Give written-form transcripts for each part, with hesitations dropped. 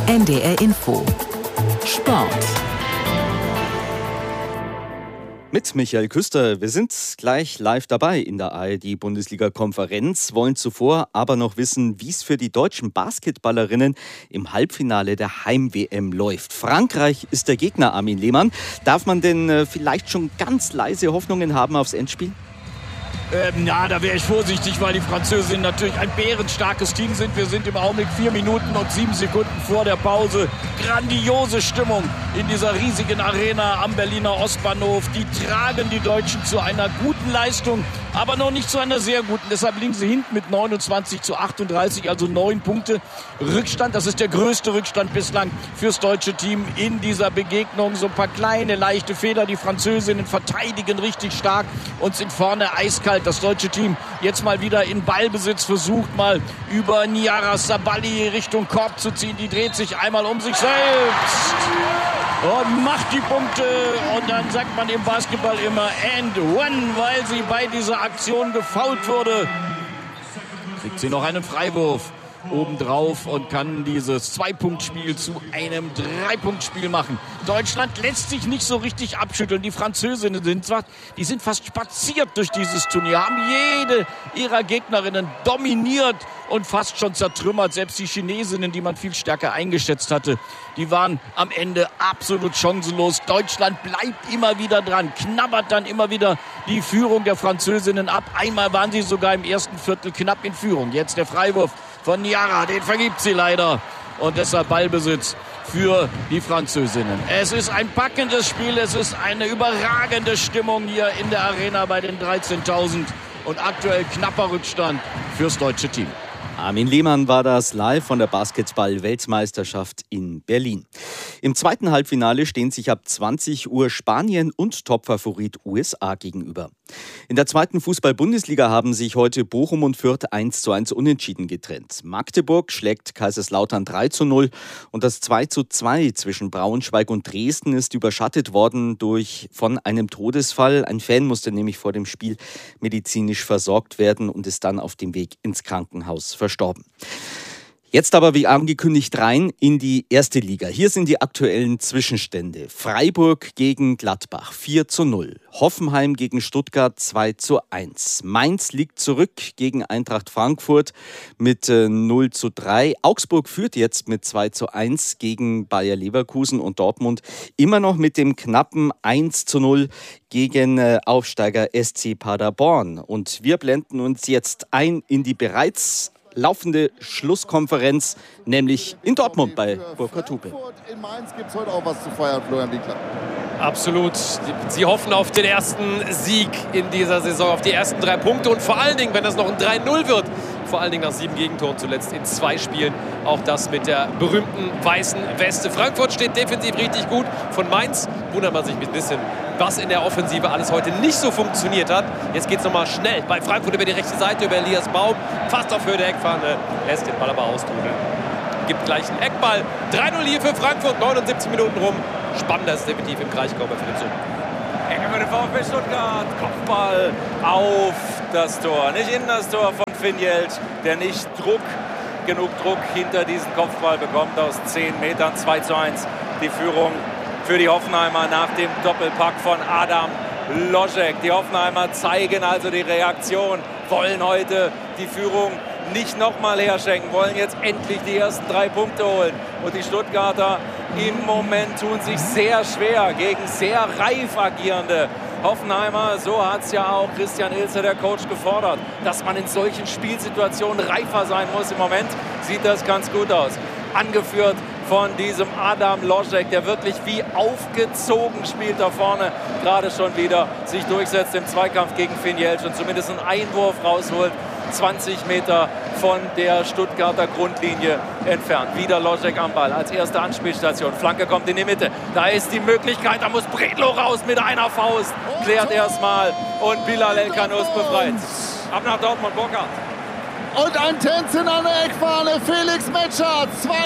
NDR Info Sport mit Michael Küster. Wir sind gleich live dabei in der ARD-Bundesliga-Konferenz, wollen zuvor aber noch wissen, wie es für die deutschen Basketballerinnen im Halbfinale der Heim-WM läuft. Frankreich ist der Gegner, Armin Lehmann. Darf man denn vielleicht schon ganz leise Hoffnungen haben aufs Endspiel? Ja, da wäre ich vorsichtig, weil die Französinnen natürlich ein bärenstarkes Team sind. Wir sind im Augenblick 4 Minuten und 7 Sekunden vor der Pause. Grandiose Stimmung in dieser riesigen Arena am Berliner Ostbahnhof. Die tragen die Deutschen zu einer guten Leistung, aber noch nicht zu einer sehr guten. Deshalb liegen sie hinten mit 29:38, also 9 Punkte Rückstand. Das ist der größte Rückstand bislang fürs deutsche Team in dieser Begegnung. So ein paar kleine, leichte Fehler. Die Französinnen verteidigen richtig stark und sind vorne eiskalt. Das deutsche Team jetzt mal wieder in Ballbesitz, versucht mal über Niara Sabali Richtung Korb zu ziehen. Die dreht sich einmal um sich selbst und macht die Punkte. Und dann sagt man im Basketball immer and one, weil sie bei dieser Aktion gefoult wurde. Kriegt sie noch einen Freiwurf obendrauf und kann dieses 2-Punkt-Spiel zu einem 3-Punkt-Spiel machen. Deutschland lässt sich nicht so richtig abschütteln. Die Französinnen sind fast spaziert durch dieses Turnier, haben jede ihrer Gegnerinnen dominiert und fast schon zertrümmert. Selbst die Chinesinnen, die man viel stärker eingeschätzt hatte, die waren am Ende absolut chancenlos. Deutschland bleibt immer wieder dran, knabbert dann immer wieder die Führung der Französinnen ab. Einmal waren sie sogar im ersten Viertel knapp in Führung. Jetzt der Freiwurf von Niara, den vergibt sie leider. Und deshalb Ballbesitz für die Französinnen. Es ist ein packendes Spiel, es ist eine überragende Stimmung hier in der Arena bei den 13.000 und aktuell knapper Rückstand fürs deutsche Team. Armin Lehmann war das live von der Basketball-Weltmeisterschaft in Berlin. Im zweiten Halbfinale stehen sich ab 20 Uhr Spanien und Topfavorit USA gegenüber. In der zweiten Fußball-Bundesliga haben sich heute Bochum und Fürth 1:1 unentschieden getrennt. Magdeburg schlägt Kaiserslautern 3:0 und das 2:2 zwischen Braunschweig und Dresden ist überschattet worden von einem Todesfall. Ein Fan musste nämlich vor dem Spiel medizinisch versorgt werden und ist dann auf dem Weg ins Krankenhaus verstorben. Jetzt aber wie angekündigt rein in die erste Liga. Hier sind die aktuellen Zwischenstände. Freiburg gegen Gladbach 4:0. Hoffenheim gegen Stuttgart 2:1. Mainz liegt zurück gegen Eintracht Frankfurt mit 0:3. Augsburg führt jetzt mit 2:1 gegen Bayer Leverkusen und Dortmund immer noch mit dem knappen 1:0 gegen Aufsteiger SC Paderborn. Und wir blenden uns jetzt ein in die bereits laufende Schlusskonferenz, nämlich in Dortmund bei Burkhard Hupe. In Mainz gibt es heute auch was zu feiern, Florian Winkler. Absolut. Sie hoffen auf den ersten Sieg in dieser Saison, auf die ersten 3 Punkte und vor allen Dingen, wenn das noch ein 3:0 wird, vor allen Dingen nach 7 Gegentoren zuletzt in 2 Spielen. Auch das mit der berühmten weißen Weste. Frankfurt steht defensiv richtig gut. Von Mainz wundert man sich ein bisschen, was in der Offensive alles heute nicht so funktioniert hat. Jetzt geht es nochmal schnell bei Frankfurt über die rechte Seite, über Elias Baum. Fast auf Höhe der Eckfahne, lässt den Ball aber austrudeln. Gibt gleich einen Eckball. 3:0 hier für Frankfurt, 79 Minuten rum. Spannender ist definitiv im Kraichgau bei Philipp Sohn. Ecke für den VfB Stuttgart. Kopfball auf das Tor. Nicht in das Tor von Finn Jeltsch, der nicht genug Druck hinter diesen Kopfball bekommt aus 10 Metern. 2:1 die Führung für die Hoffenheimer nach dem Doppelpack von Adam Loschek. Die Hoffenheimer zeigen also die Reaktion, wollen heute die Führung nicht nochmal herschenken, wollen jetzt endlich die ersten 3 Punkte holen. Und die Stuttgarter im Moment tun sich sehr schwer gegen sehr reif agierende Hoffenheimer. So hat es ja auch Christian Ilse, der Coach, gefordert, dass man in solchen Spielsituationen reifer sein muss. Im Moment sieht das ganz gut aus. Angeführt von diesem Adam Loschek, der wirklich wie aufgezogen spielt da vorne, gerade schon wieder sich durchsetzt im Zweikampf gegen Finn Jeltsch und zumindest einen Einwurf rausholt, 20 Meter von der Stuttgarter Grundlinie entfernt. Wieder Loschek am Ball als erste Anspielstation. Flanke kommt in die Mitte. Da ist die Möglichkeit, da muss Bredlo raus mit einer Faust. Klärt erstmal und Bilal El-Kanous befreit. Ab nach Dortmund, Burkhard. Und ein Tänzchen an der Eckfahne, Felix Metscher,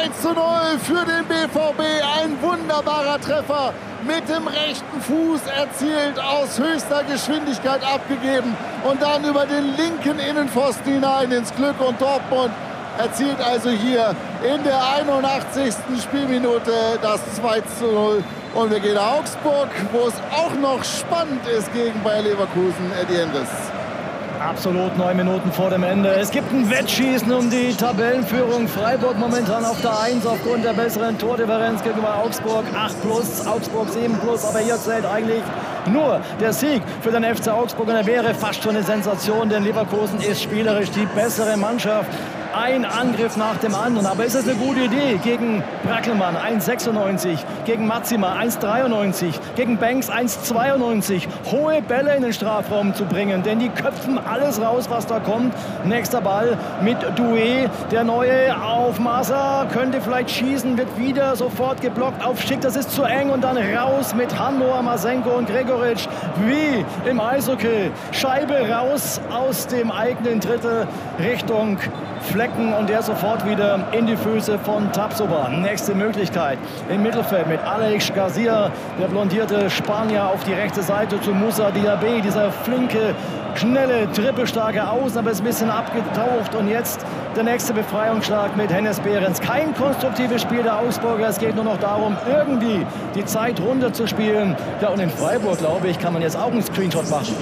2:0 für den BVB. Ein wunderbarer Treffer mit dem rechten Fuß erzielt, aus höchster Geschwindigkeit abgegeben und dann über den linken Innenpfosten hinein ins Glück. Und Dortmund erzielt also hier in der 81. Spielminute das 2:0. Und wir gehen nach Augsburg, wo es auch noch spannend ist gegen Bayer Leverkusen. Eddie Endres. Absolut 9 Minuten vor dem Ende. Es gibt ein Wettschießen um die Tabellenführung. Freiburg momentan auf der 1 aufgrund der besseren Tordifferenz gegenüber Augsburg. 8+, Augsburg 7+. Aber hier zählt eigentlich nur der Sieg für den FC Augsburg. Und er wäre fast schon eine Sensation, denn Leverkusen ist spielerisch die bessere Mannschaft. Ein Angriff nach dem anderen. Aber ist es eine gute Idee, gegen Brackelmann 1,96, gegen Matzima 1,93, gegen Banks 1,92 hohe Bälle in den Strafraum zu bringen? Denn die köpfen alles raus, was da kommt. Nächster Ball mit Doué. Der neue auf Masa, könnte vielleicht schießen, wird wieder sofort geblockt auf Schick. Das ist zu eng und dann raus mit Handor, Masenko und Gregoritsch. Wie im Eishockey. Scheibe raus aus dem eigenen Drittel Richtung Flecken und der sofort wieder in die Füße von Tapsoba. Nächste Möglichkeit im Mittelfeld mit Alex Garcia, der blondierte Spanier auf die rechte Seite zu Moussa Diaby, dieser flinke, schnelle, trippelstarke Außen, aber ist ein bisschen abgetaucht. Und jetzt der nächste Befreiungsschlag mit Hennes Behrens. Kein konstruktives Spiel der Augsburger. Es geht nur noch darum, irgendwie die Zeit runterzuspielen. Ja, und in Freiburg, glaube ich, kann man jetzt auch einen Screenshot machen.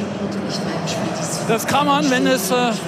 Das kann man, wenn es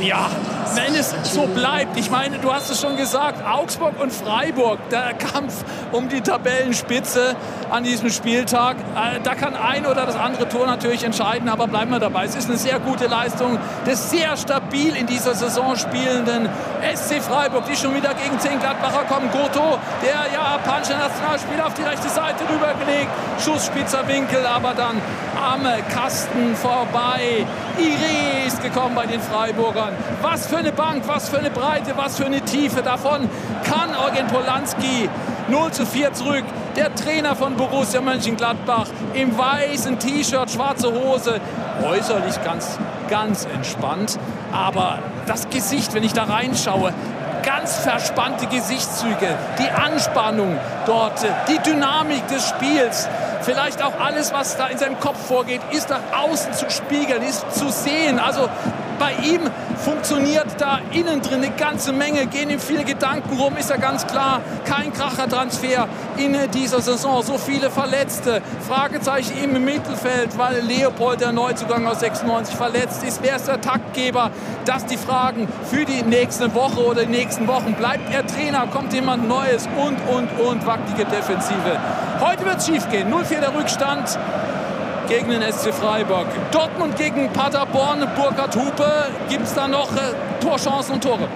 so bleibt. Ich meine, du hast es schon gesagt, Augsburg und Freiburg, der Kampf um die Tabellenspitze an diesem Spieltag. Da kann ein oder das andere Tor natürlich entscheiden, aber bleiben wir dabei. Es ist eine sehr gute Leistung des sehr stabil in dieser Saison spielenden SC Freiburg, die schon wieder gegen 10 Gladbacher kommen. Goto, der japanische Nationalspieler, auf die rechte Seite rübergelegt. Schuss, spitzer Winkel, aber dann am Kasten vorbei. Ire ist gekommen bei den Freiburgern. Was für eine Bank, was für eine Breite, was für eine Tiefe. Davon kann Eugen Polanski 0:4 zurück. Der Trainer von Borussia Mönchengladbach im weißen T-Shirt, schwarze Hose. Äußerlich ganz entspannt. Aber das Gesicht, wenn ich da reinschaue, ganz verspannte Gesichtszüge, die Anspannung dort, die Dynamik des Spiels, vielleicht auch alles, was da in seinem Kopf vorgeht, ist nach außen zu spiegeln, ist zu sehen. Also bei ihm funktioniert da innen drin eine ganze Menge, gehen ihm viele Gedanken rum, ist ja ganz klar. Kein Krachertransfer in dieser Saison, so viele Verletzte, Fragezeichen im Mittelfeld, weil Leopold, der Neuzugang aus 96, verletzt ist. Wer ist der Taktgeber? Das die Fragen für die nächste Woche oder die nächsten Wochen. Bleibt er Trainer? Kommt jemand Neues? Und wackelige Defensive. Heute wird es schief gehen. 0:4 der Rückstand gegen den SC Freiburg. Dortmund gegen Paderborn, Burkhard Hupe. Gibt es da noch Torchancen und Tore?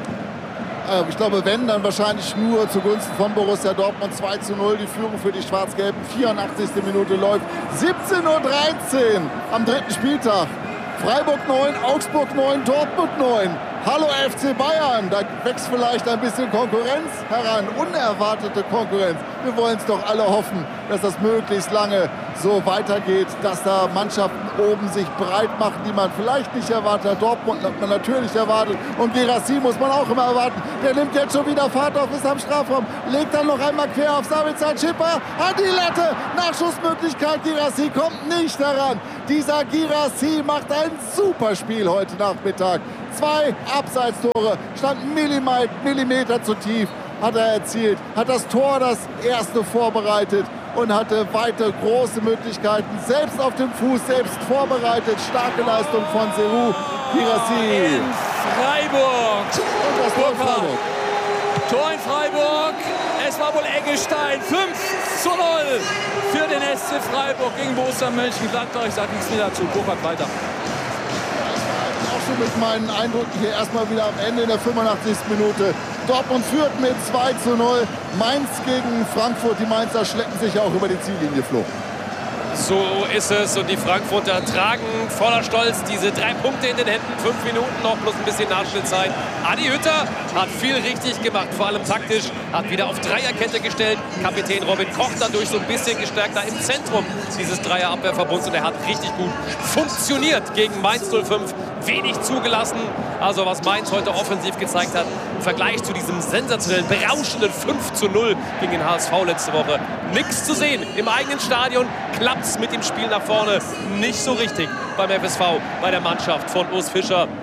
Ich glaube, wenn, dann wahrscheinlich nur zugunsten von Borussia Dortmund. 2:0 die Führung für die Schwarz-Gelben. 84. Minute läuft. 17:13 Uhr am dritten Spieltag. Freiburg 9, Augsburg 9, Dortmund 9. Hallo FC Bayern, da wächst vielleicht ein bisschen Konkurrenz heran, unerwartete Konkurrenz. Wir wollen es doch alle hoffen, dass das möglichst lange so weitergeht, dass da Mannschaften oben sich breit machen, die man vielleicht nicht erwartet hat. Dortmund hat man natürlich erwartet und Guirassy muss man auch immer erwarten. Der nimmt jetzt schon wieder Fahrt auf, ist am Strafraum, legt dann noch einmal quer auf Sabitzer, Schipper an die Latte. Nachschussmöglichkeit, Guirassy kommt nicht heran. Dieser Guirassy macht ein super Spiel heute Nachmittag. 2 Abseitstore, standen Millimeter zu tief, hat er erzielt, hat das Tor das erste vorbereitet und hatte weitere große Möglichkeiten, selbst auf dem Fuß, selbst vorbereitet. Starke Leistung von Serhou, Guirassy. In Freiburg. Und das Tor in Freiburg. Tor in Freiburg. Es war wohl Eggestein. 5:0 für den SC Freiburg gegen Borussia Mönchengladbach. Ich sage nichts mehr dazu. Burkhard weiter. Mit meinen Eindrücken hier erstmal wieder am Ende in der 85. Minute. Dortmund führt mit 2:0. Mainz gegen Frankfurt. Die Mainzer schleppen sich auch über die Ziellinie, Flo. So ist es und die Frankfurter tragen voller Stolz diese 3 Punkte in den Händen. 5 Minuten noch plus ein bisschen Nachspielzeit. Adi Hütter hat viel richtig gemacht, vor allem taktisch. Hat wieder auf Dreierkette gestellt. Kapitän Robin Koch dadurch so ein bisschen gestärkter im Zentrum dieses Dreierabwehrverbunds. Und er hat richtig gut funktioniert gegen Mainz 05. Wenig zugelassen. Also was Mainz heute offensiv gezeigt hat, im Vergleich zu diesem sensationellen, berauschenden 5:0 gegen den HSV letzte Woche. Nichts zu sehen. Im eigenen Stadion klappt es mit dem Spiel nach vorne nicht so richtig beim FSV, bei der Mannschaft von Urs Fischer.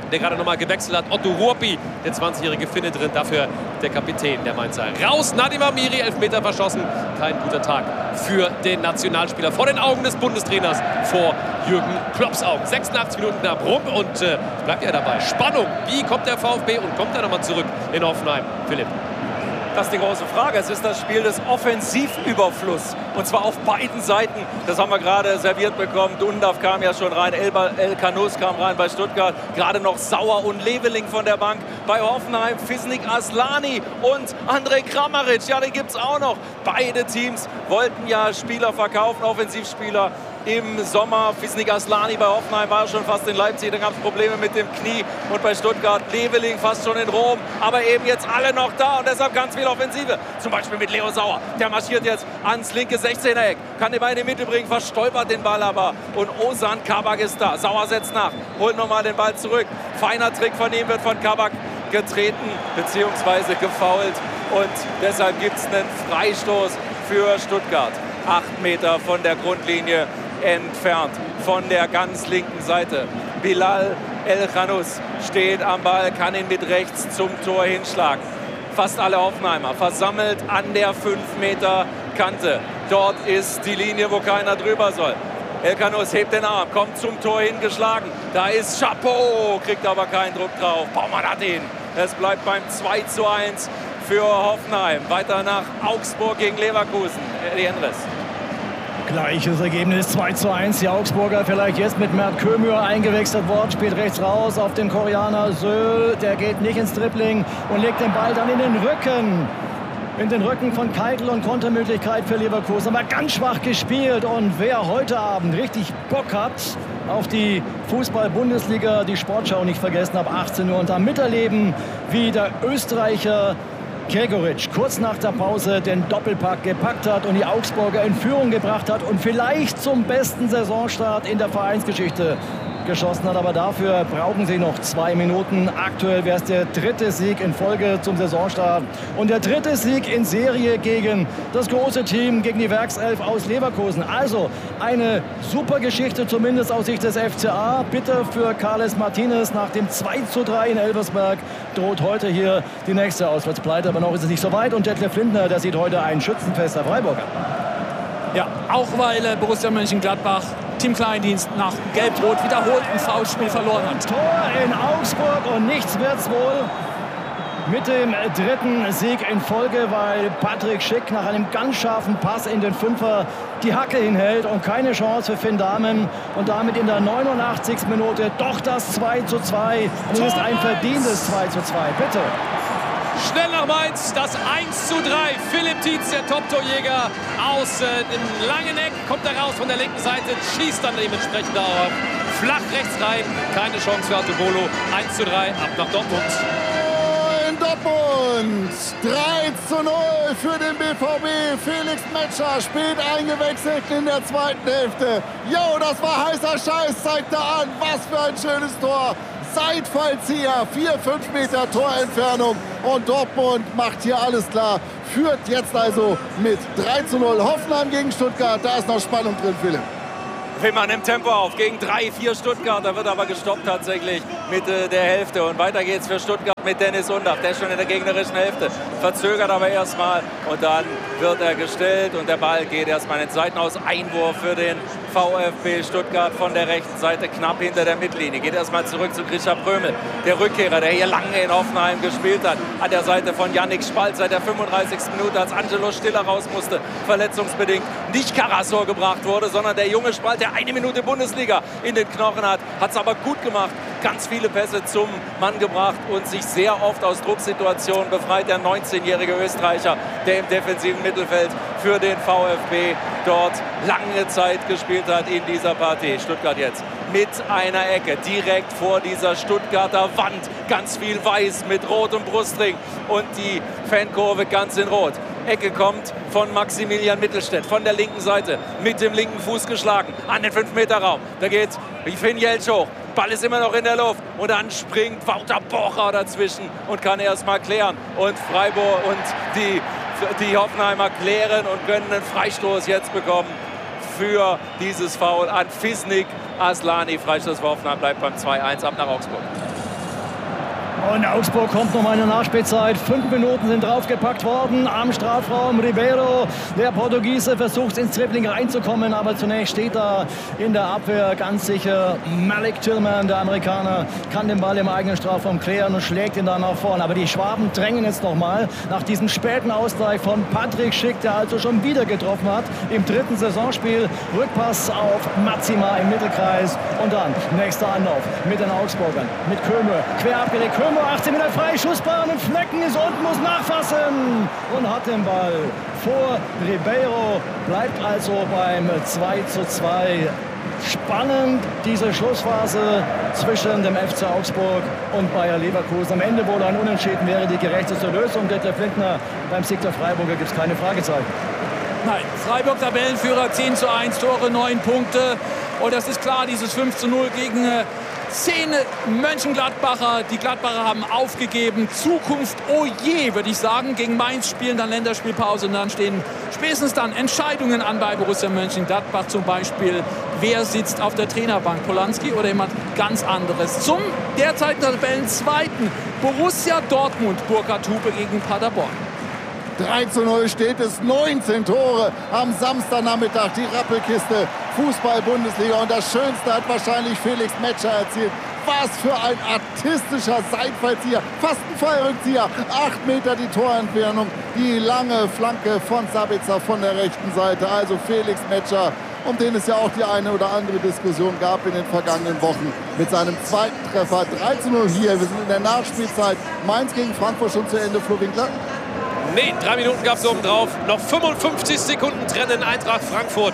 der gerade nochmal gewechselt hat. Otto Ruopi, der 20-jährige Finne drin, dafür der Kapitän der Mainzer. Raus, Nadim Amiri, Elfmeter verschossen. Kein guter Tag für den Nationalspieler. Vor den Augen des Bundestrainers, vor Jürgen Klopps Augen. 86 Minuten knapp rum und bleibt er dabei. Spannung, wie kommt der VfB und kommt er nochmal zurück in Hoffenheim? Philipp. Das ist die große Frage. Es ist das Spiel des Offensivüberflusses. Und zwar auf beiden Seiten. Das haben wir gerade serviert bekommen. Dundav kam ja schon rein. El Kanous kam rein bei Stuttgart. Gerade noch Sauer und Leveling von der Bank. Bei Hoffenheim Fisnik Aslani und Andrej Kramaric. Ja, den gibt es auch noch. Beide Teams wollten ja Spieler verkaufen, Offensivspieler. Im Sommer Fisnik Aslani bei Hoffenheim war schon fast in Leipzig, dann gab es Probleme mit dem Knie und bei Stuttgart Leveling fast schon in Rom, aber eben jetzt alle noch da und deshalb ganz viel Offensive. Zum Beispiel mit Leo Sauer, der marschiert jetzt ans linke 16er-Eck, kann den Ball in die Mitte bringen, verstolpert den Ball aber und Ozan Kabak ist da. Sauer setzt nach, holt nochmal den Ball zurück. Feiner Trick von ihm, wird von Kabak getreten bzw. gefoult und deshalb gibt es einen Freistoß für Stuttgart. 8 Meter von der Grundlinie entfernt, von der ganz linken Seite. Bilal El Kanous steht am Ball, kann ihn mit rechts zum Tor hinschlagen. Fast alle Hoffenheimer versammelt an der 5 Meter Kante. Dort ist die Linie, wo keiner drüber soll. El Kanous hebt den Arm, kommt zum Tor hingeschlagen. Da ist Chapeau, kriegt aber keinen Druck drauf. Baumann hat ihn. Es bleibt beim 2:1 für Hoffenheim. Weiter nach Augsburg gegen Leverkusen. Eddie Henrichs. Gleiches Ergebnis, 2:1. Die Augsburger vielleicht jetzt mit Mert Kömür eingewechselt worden, spielt rechts raus auf den Koreaner Söhl. Der geht nicht ins Dribbling und legt den Ball dann in den Rücken von Keitel und Kontermöglichkeit für Leverkusen. Aber ganz schwach gespielt und wer heute Abend richtig Bock hat auf die Fußball-Bundesliga, die Sportschau nicht vergessen, ab 18 Uhr und am Miterleben, wie der Österreicher Gregoritsch kurz nach der Pause den Doppelpack gepackt hat und die Augsburger in Führung gebracht hat und vielleicht zum besten Saisonstart in der Vereinsgeschichte geschossen hat. Aber dafür brauchen sie noch 2 Minuten. Aktuell wäre es der 3. Sieg in Folge zum Saisonstart und der 3. Sieg in Serie gegen das große Team, gegen die Werkself aus Leverkusen. Also eine super Geschichte, zumindest aus Sicht des FCA. Bitter für Carles Martinez. Nach dem 2:3 in Elversberg droht heute hier die nächste Auswärtspleite. Aber noch ist es nicht so weit und Detlef Lindner, der sieht heute ein Schützenfest der Freiburger. Ja, auch weil Borussia Mönchengladbach Team Kleindienst nach Gelb-Rot wiederholt ein Foulspiel verloren hat. Tor in Augsburg und nichts wird's wohl mit dem 3. Sieg in Folge, weil Patrick Schick nach einem ganz scharfen Pass in den Fünfer die Hacke hinhält und keine Chance für Finn Dahmen und damit in der 89. Minute doch das 2:2 und es ist ein verdientes 2:2. Bitte. Schnell nach Mainz, das 1:3. Philipp Tietz, der Top-Torjäger aus dem langen Eck, kommt da raus von der linken Seite, schießt dann dementsprechend darauf. Flach rechts rein, keine Chance für Artubolo. 1:3, ab nach Dortmund. In Dortmund 3:0 für den BVB. Felix Metscher spielt eingewechselt in der zweiten Hälfte. Jo, das war heißer Scheiß, zeigt er an. Was für ein schönes Tor. Seitfallzieher, 4-5 Meter Torentfernung und Dortmund macht hier alles klar. Führt jetzt also mit 3:0. Hoffenheim gegen Stuttgart, da ist noch Spannung drin, Philipp. Willmann nimmt Tempo auf gegen 3-4 Stuttgart. Da wird aber gestoppt tatsächlich Mitte der Hälfte. Und weiter geht's für Stuttgart mit Dennis Undaff. Der ist schon in der gegnerischen Hälfte. Verzögert aber erstmal. Und dann wird er gestellt. Und der Ball geht erstmal in den Seitenaus. Einwurf für den VfB Stuttgart von der rechten Seite. Knapp hinter der Mittellinie. Geht erstmal zurück zu Grisha Prömel. Der Rückkehrer, der hier lange in Hoffenheim gespielt hat. An der Seite von Yannick Spalt seit der 35. Minute, als Angelo Stiller raus musste. Verletzungsbedingt. Nicht Karasor gebracht wurde, sondern der junge Spalt, der 1 Minute Bundesliga in den Knochen hat. Hat es aber gut gemacht. Ganz viele Pässe zum Mann gebracht und sich sehr oft aus Drucksituationen befreit. Der 19-jährige Österreicher, der im defensiven Mittelfeld für den VfB dort lange Zeit gespielt hat in dieser Partie. Stuttgart jetzt mit einer Ecke direkt vor dieser Stuttgarter Wand. Ganz viel Weiß mit rotem Brustring und die Fankurve ganz in Rot. Ecke kommt von Maximilian Mittelstädt von der linken Seite mit dem linken Fuß geschlagen an den 5-Meter-Raum. Da geht Finn Jeltsch hoch. Ball ist immer noch in der Luft und dann springt Wouter Bocher dazwischen und kann erstmal klären. Und Freiburg und die Hoffenheimer klären und können einen Freistoß jetzt bekommen für dieses Foul an Fisnik Aslani. Freistoß für Hoffenheim bleibt beim 2:1 ab nach Augsburg. Und Augsburg kommt noch mal in der Nachspielzeit. 5 Minuten sind draufgepackt worden am Strafraum. Ribeiro, der Portugiese, versucht ins Dribbling reinzukommen, aber zunächst steht da in der Abwehr ganz sicher Malik Tillman, der Amerikaner, kann den Ball im eigenen Strafraum klären und schlägt ihn dann nach vorne. Aber die Schwaben drängen jetzt noch mal nach diesem späten Ausgleich von Patrick Schick, der also schon wieder getroffen hat im 3. Saisonspiel. Rückpass auf Matsima im Mittelkreis und dann nächster Anlauf mit den Augsburgern, mit Köme, quer abgelegt. Köme 18 Meter frei, Schussbahn und Flecken ist unten, muss nachfassen und hat den Ball vor Ribeiro, bleibt also beim 2:2. Spannend diese Schlussphase zwischen dem FC Augsburg und Bayer Leverkusen. Am Ende wohl ein Unentschieden wäre die gerechteste Lösung. Detlef Lindner, beim Sieg der Freiburger gibt es keine Fragezeichen. Nein, Freiburg Tabellenführer, 10:1 Tore, 9 Punkte. Und das ist klar, dieses 5:0 gegen 10 Mönchengladbacher. Die Gladbacher haben aufgegeben. Zukunft, oh je, würde ich sagen. Gegen Mainz spielen dann Länderspielpause und dann stehen spätestens dann Entscheidungen an bei Borussia Mönchengladbach. Zum Beispiel, wer sitzt auf der Trainerbank, Polanski oder jemand ganz anderes. Zum derzeitigen Tabellenzweiten Borussia Dortmund, Burkhard Hupe gegen Paderborn. 3:0 steht es, 19 Tore am Samstagnachmittag, die Rappelkiste, Fußball-Bundesliga. Und das Schönste hat wahrscheinlich Felix Metscher erzielt. Was für ein artistischer Seitfallzieher, fast ein Fallrückzieher. 8 Meter die Torentfernung, die lange Flanke von Sabitzer von der rechten Seite. Also Felix Metscher, um den es ja auch die eine oder andere Diskussion gab in den vergangenen Wochen, mit seinem zweiten Treffer. 3:0 hier, wir sind in der Nachspielzeit. Mainz gegen Frankfurt schon zu Ende, Flo Winkler? Nee, 3 Minuten gab es oben drauf. Noch 55 Sekunden trennen Eintracht Frankfurt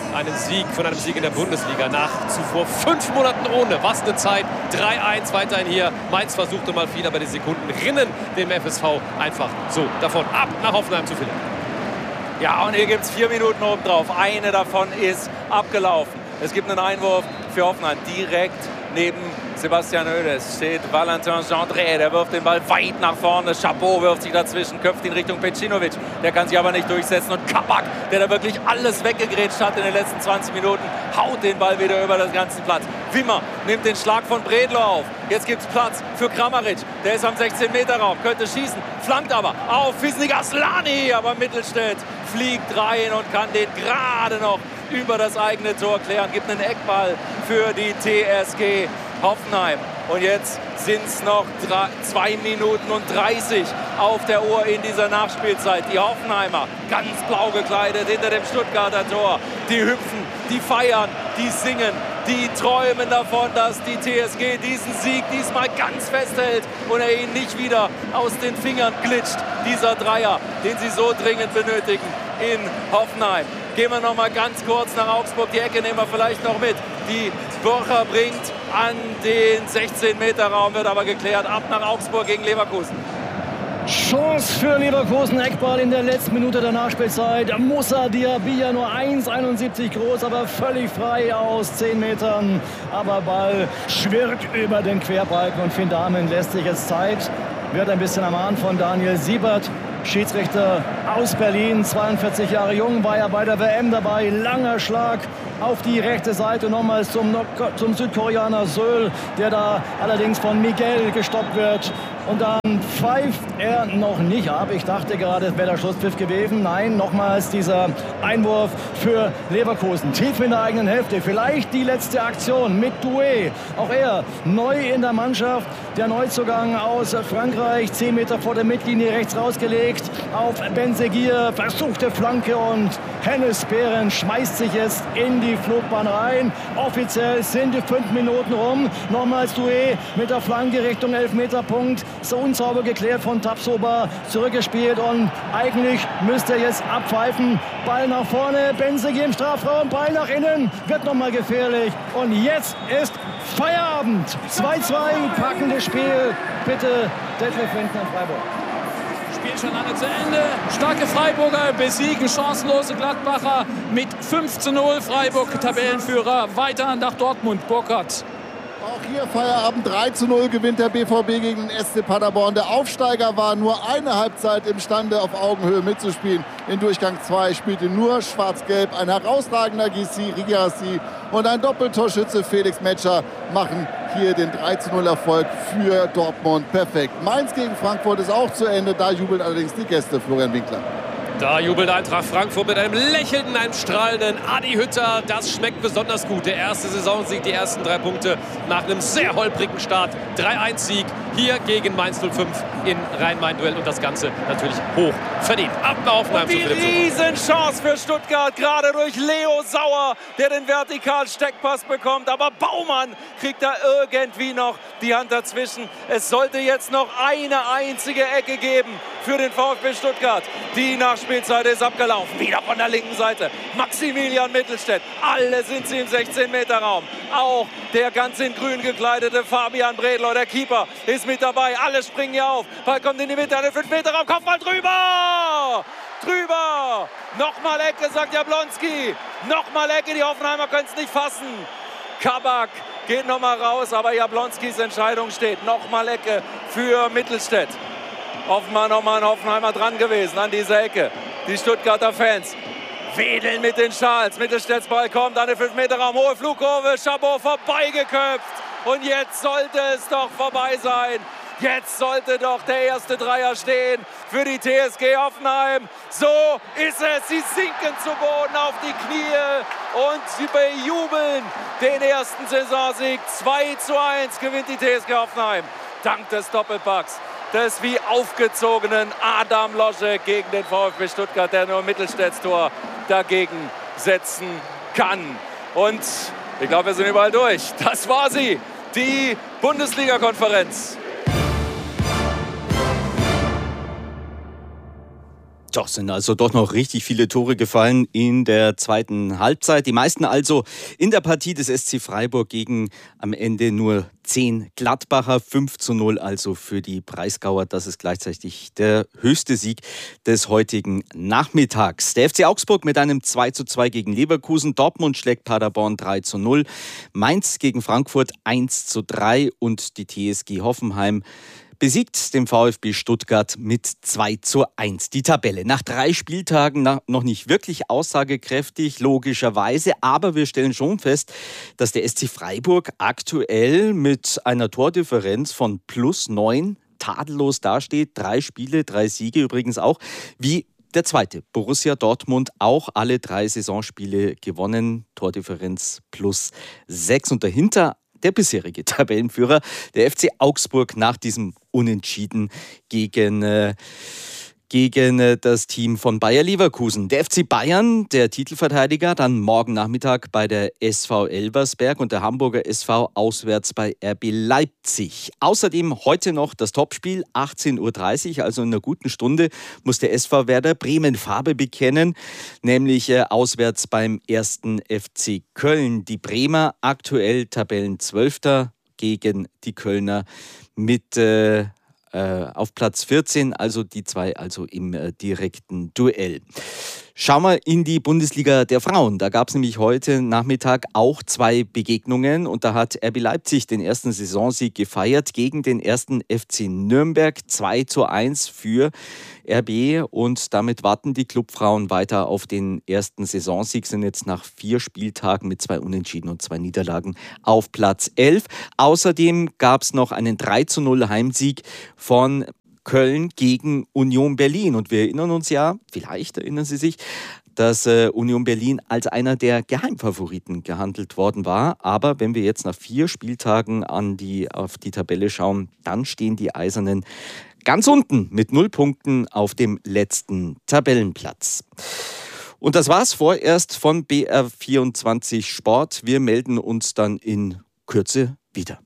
von einem Sieg in der Bundesliga nach zuvor 5 Monaten ohne. Was eine Zeit. 3:1 weiterhin hier. Mainz versuchte mal viel, aber die Sekunden rinnen dem FSV einfach so davon. Ab nach Hoffenheim zu Philipp. Ja, und hier gibt es 4 Minuten oben drauf. Eine davon ist abgelaufen. Es gibt einen Einwurf für Hoffenheim. Direkt neben Sebastian Hoeneß steht Valentin Gendré. Der wirft den Ball weit nach vorne. Chapeau wirft sich dazwischen, köpft ihn Richtung Pecinovic. Der kann sich aber nicht durchsetzen. Und Kabak, der da wirklich alles weggegrätscht hat in den letzten 20 Minuten, haut den Ball wieder über den ganzen Platz. Wimmer nimmt den Schlag von Bredlo auf. Jetzt gibt es Platz für Kramaric. Der ist am 16-Meter-Raum, könnte schießen, flankt aber auf Fisnik Aslani. Aber Mittelstädt fliegt rein und kann den gerade noch über das eigene Tor klären. Gibt einen Eckball für die TSG Hoffenheim. Und jetzt sind es noch 2 Minuten und 30 auf der Uhr in dieser Nachspielzeit. Die Hoffenheimer, ganz blau gekleidet hinter dem Stuttgarter Tor. Die hüpfen, die feiern, die singen, die träumen davon, dass die TSG diesen Sieg diesmal ganz festhält und er ihnen nicht wieder aus den Fingern glitscht. Dieser Dreier, den sie so dringend benötigen in Hoffenheim. Gehen wir noch mal ganz kurz nach Augsburg. Die Ecke nehmen wir vielleicht noch mit. Die Borcher bringt an den 16-Meter-Raum, wird aber geklärt. Ab nach Augsburg gegen Leverkusen. Chance für Leverkusen, Eckball in der letzten Minute der Nachspielzeit. Moussa Diaby, nur 1,71 groß, aber völlig frei aus 10 Metern. Aber Ball schwirrt über den Querbalken und Finn Dahmen lässt sich jetzt Zeit. Wird ein bisschen ermahnt von Daniel Siebert. Schiedsrichter aus Berlin, 42 Jahre jung, war ja bei der WM dabei. Langer Schlag auf die rechte Seite, nochmals zum Südkoreaner Söhl, der da allerdings von Miguel gestoppt wird. Und dann pfeift er noch nicht ab. Ich dachte gerade, es wäre der Schlusspfiff gewesen. Nein, nochmals dieser Einwurf für Leverkusen. Tief in der eigenen Hälfte. Vielleicht die letzte Aktion mit Doué. Auch er neu in der Mannschaft. Der Neuzugang aus Frankreich. 10 Meter vor der Mittellinie rechts rausgelegt. Auf Benzeguir. Versuchte Flanke und Hennes Behren schmeißt sich jetzt in die Flugbahn rein. Offiziell sind die 5 Minuten rum. Nochmals Doué mit der Flanke Richtung Elfmeterpunkt. So unsauber geklärt von Tapsoba, zurückgespielt und eigentlich müsste er jetzt abpfeifen. Ball nach vorne, Benzeguir im Strafraum, Ball nach innen, wird nochmal gefährlich und jetzt ist Feierabend. 2:2, packendes Spiel. Bitte Detlef Lindner in Freiburg. Spiel schon lange zu Ende. Starke Freiburger besiegen chancenlose Gladbacher mit 5:0. Freiburg Tabellenführer. Weiter nach Dortmund. Burkhardt. Auch hier Feierabend, 3:0 gewinnt der BVB gegen den SC Paderborn. Der Aufsteiger war nur eine Halbzeit imstande, auf Augenhöhe mitzuspielen. In Durchgang 2 spielte nur Schwarz-Gelb. Ein herausragender Girassi und ein Doppeltorschütze Felix Metscher machen hier den 3-0-Erfolg für Dortmund perfekt. Mainz gegen Frankfurt ist auch zu Ende, da jubeln allerdings die Gäste, Florian Winkler. Da jubelt Eintracht Frankfurt mit einem lächelnden, einem strahlenden Adi Hütter. Das schmeckt besonders gut. Der erste Saisonsieg, die ersten 3 Punkte nach einem sehr holprigen Start. 3-1-Sieg hier gegen Mainz 05 in Rhein-Main-Duell und das Ganze natürlich hoch verdient. Ab nach Hoffenheim. Die Riesenchance für Stuttgart, gerade durch Leo Sauer, der den vertikalen Steckpass bekommt. Aber Baumann kriegt da irgendwie noch die Hand dazwischen. Es sollte jetzt noch eine einzige Ecke geben für den VfB Stuttgart. Die Nachspielzeit ist abgelaufen. Wieder von der linken Seite. Maximilian Mittelstädt. Alle sind sie im 16-Meter-Raum. Auch der ganz in grün gekleidete Fabian Bredlow, der Keeper, ist mit dabei. Alle springen hier auf. Ball kommt in die Mitte, der 5-Meter-Raum. Kopfball drüber! Drüber! Nochmal Ecke, sagt Jablonski. Nochmal Ecke, die Hoffenheimer können es nicht fassen. Kabak geht nochmal raus, aber Jablonskis Entscheidung steht. Nochmal Ecke für Mittelstädt. Offenbar nochmal ein Hoffenheimer dran gewesen an dieser Ecke. Die Stuttgarter Fans wedeln mit den Schals. Mittelstädts Ball kommt an den 5-Meter-Raum. Hohe Flugkurve, Chabot vorbeigeköpft. Und jetzt sollte es doch vorbei sein. Jetzt sollte doch der erste Dreier stehen für die TSG Hoffenheim. So ist es. Sie sinken zu Boden auf die Knie und sie bejubeln den ersten Saisonsieg. 2:1 gewinnt die TSG Hoffenheim. Dank des Doppelpacks des wie aufgezogenen Adam Loschek gegen den VfB Stuttgart, der nur Mittelstädts Tor dagegen setzen kann. Und ich glaube, wir sind überall durch. Das war sie, die Bundesliga-Konferenz. Doch, sind also doch noch richtig viele Tore gefallen in der zweiten Halbzeit. Die meisten also in der Partie des SC Freiburg gegen am Ende nur 10 Gladbacher. 5:0 also für die Breisgauer. Das ist gleichzeitig der höchste Sieg des heutigen Nachmittags. Der FC Augsburg mit einem 2:2 gegen Leverkusen. Dortmund schlägt Paderborn 3:0. Mainz gegen Frankfurt 1:3 und die TSG Hoffenheim besiegt den VfB Stuttgart mit 2:1. Die Tabelle nach 3 Spieltagen noch nicht wirklich aussagekräftig, logischerweise. Aber wir stellen schon fest, dass der SC Freiburg aktuell mit einer Tordifferenz von +9 tadellos dasteht. 3 Spiele, 3 Siege übrigens auch. Wie der zweite, Borussia Dortmund, auch alle 3 Saisonspiele gewonnen. Tordifferenz +6 und dahinter der bisherige Tabellenführer, der FC Augsburg, nach diesem Unentschieden gegen das Team von Bayer Leverkusen. Der FC Bayern, der Titelverteidiger, dann morgen Nachmittag bei der SV Elversberg und der Hamburger SV auswärts bei RB Leipzig. Außerdem heute noch das Topspiel, 18:30 Uhr, also in einer guten Stunde, muss der SV Werder Bremen Farbe bekennen, nämlich auswärts beim 1. FC Köln. Die Bremer aktuell Tabellenzwölfter gegen die Kölner mit auf Platz 14, also die 2 also im direkten Duell. Schauen wir in die Bundesliga der Frauen. Da gab es nämlich heute Nachmittag auch 2 Begegnungen und da hat RB Leipzig den ersten Saisonsieg gefeiert gegen den 1. FC Nürnberg. 2:1 für RB und damit warten die Clubfrauen weiter auf den ersten Saisonsieg, sind jetzt nach 4 Spieltagen mit 2 Unentschieden und 2 Niederlagen auf Platz 11. Außerdem gab es noch einen 3:0 Heimsieg von Köln gegen Union Berlin. Und wir erinnern uns ja, vielleicht erinnern Sie sich, dass Union Berlin als einer der Geheimfavoriten gehandelt worden war. Aber wenn wir jetzt nach 4 Spieltagen auf die Tabelle schauen, dann stehen die Eisernen ganz unten mit 0 Punkten auf dem letzten Tabellenplatz. Und das war's vorerst von BR24 Sport. Wir melden uns dann in Kürze wieder.